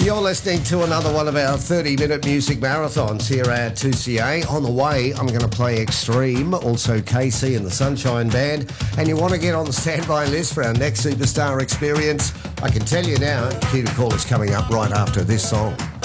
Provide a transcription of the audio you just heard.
You're listening to another one of our 30-minute music marathons here at 2CA. On the way, I'm going to play Extreme, also Casey and the Sunshine Band. And you want to get on the standby list for our next Superstar experience? I can tell you now, Key to Call is coming up right after this song.